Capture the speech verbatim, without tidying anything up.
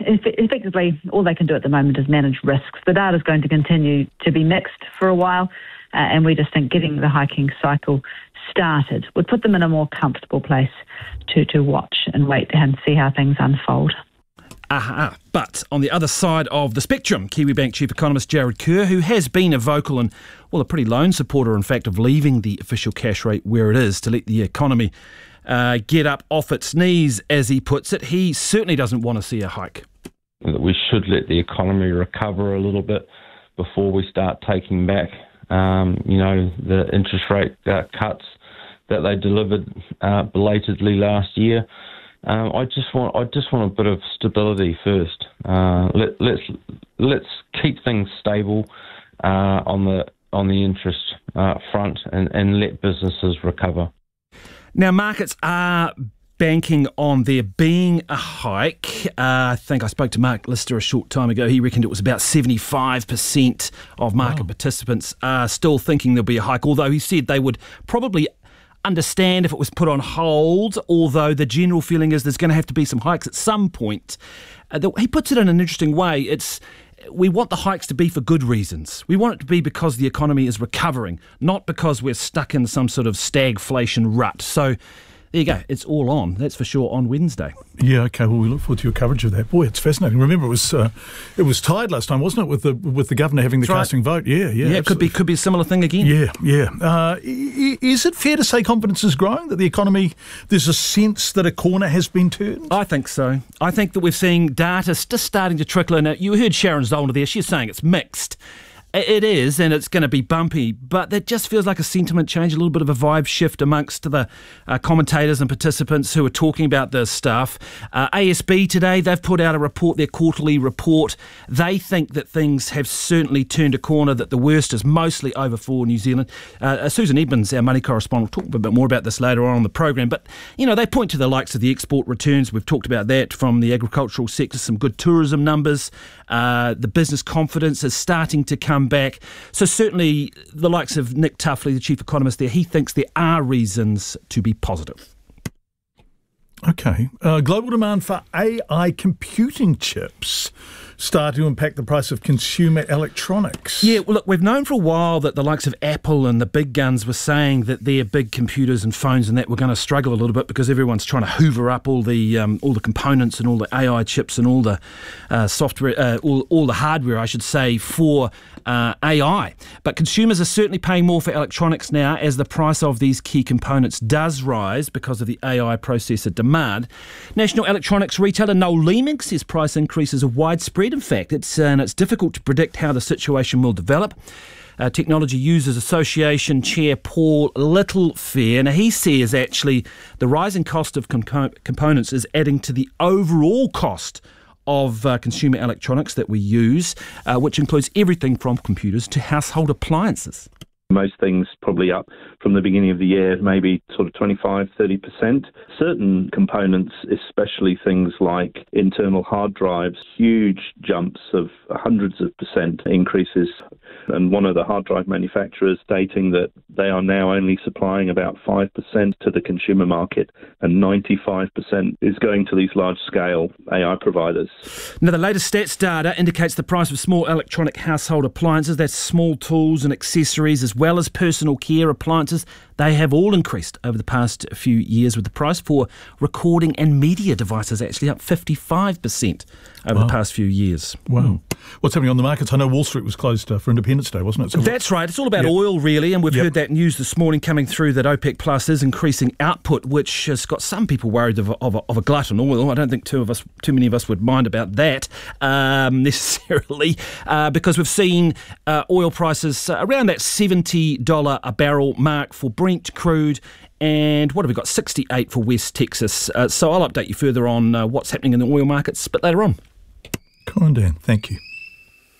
effectively, all they can do at the moment is manage risks. The data is going to continue to be mixed for a while, uh, and we just think getting the hiking cycle started would put them in a more comfortable place to, to watch and wait and see how things unfold. Aha. But on the other side of the spectrum, Kiwibank Chief Economist Jarrod Kerr, who has been a vocal and, well, a pretty lone supporter, in fact, of leaving the official cash rate where it is to let the economy uh, get up off its knees, as he puts it. He certainly doesn't want to see a hike. We should let the economy recover a little bit before we start taking back, um, you know, the interest rate uh, cuts that they delivered uh, belatedly last year. Um, I just want, I just want a bit of stability first. Uh, let, let's let's keep things stable uh, on the on the interest uh, front, and, and let businesses recover. Now, markets are banking on there being a hike. Uh, I think I spoke to Mark Lister a short time ago. He reckoned it was about seventy-five percent of market wow. participants are still thinking there'll be a hike, although he said they would probably understand if it was put on hold, although the general feeling is there's going to have to be some hikes at some point. Uh, the, he puts it in an interesting way. It's we want the hikes to be for good reasons. We want it to be because the economy is recovering, not because we're stuck in some sort of stagflation rut. So there you go. It's all on. That's for sure on Wednesday. Yeah, okay. Well, we look forward to your coverage of that. Boy, it's fascinating. Remember, it was uh, it was tied last time, wasn't it, with the with the governor having the That's casting right. vote? Yeah, yeah. Yeah, it could be could be a similar thing again. Yeah, yeah. Uh, is it fair to say confidence is growing, that the economy, there's a sense that a corner has been turned? I think so. I think that we're seeing data just starting to trickle in. You heard Sharon Zollner there. She's saying it's mixed. It is, and it's going to be bumpy, but that just feels like a sentiment change, a little bit of a vibe shift amongst the uh, commentators and participants who are talking about this stuff. Uh, A S B today, they've put out a report, their quarterly report. They think that things have certainly turned a corner, that the worst is mostly over for New Zealand. Uh, Susan Edmonds, our money correspondent, will talk a bit more about this later on in the program. But, you know, they point to the likes of the export returns. We've talked about that from the agricultural sector, some good tourism numbers. Uh, the business confidence is starting to come back. So certainly the likes of Nick Tuffley, the chief economist there, he thinks there are reasons to be positive. Okay. Uh, global demand for A I computing chips start to impact the price of consumer electronics. Yeah, well, look, we've known for a while that the likes of Apple and the big guns were saying that their big computers and phones and that were going to struggle a little bit because everyone's trying to hoover up all the um, all the components and all the A I chips and all the uh, software, uh, all, all the hardware, I should say, for uh, A I. But consumers are certainly paying more for electronics now as the price of these key components does rise because of the A I processor demand. National electronics retailer Noel Leeming says price increases are widespread. In fact, it's uh, and it's difficult to predict how the situation will develop. Uh, Technology Users Association Chair Paul Littlefair, now he says actually the rising cost of compo- components is adding to the overall cost of uh, consumer electronics that we use, uh, which includes everything from computers to household appliances. Most things probably up from the beginning of the year, maybe sort of twenty-five, thirty percent. Certain components, especially things like internal hard drives, huge jumps of hundreds of percent increases. And one of the hard drive manufacturers stating that they are now only supplying about five percent to the consumer market and ninety-five percent is going to these large-scale A I providers. Now, the latest stats data indicates the price of small electronic household appliances, that's small tools and accessories, as well as personal care appliances, they have all increased over the past few years, with the price for recording and media devices actually up fifty-five percent over wow. the past few years. Wow. Mm. What's happening on the markets? I know Wall Street was closed uh, for Independence Day, wasn't it? So That's right. It's all about yep. oil, really, and we've yep. heard that news this morning coming through that OPEC Plus is increasing output, which has got some people worried of a, of a, of a glut in oil. I don't think two of us, too many of us would mind about that um, necessarily, uh, because we've seen uh, oil prices uh, around that seventy dollars a barrel mark for Brent crude, and what have we got, sixty-eight for West Texas. Uh, so I'll update you further on uh, what's happening in the oil markets a bit later on. Come on, Dan. Thank you.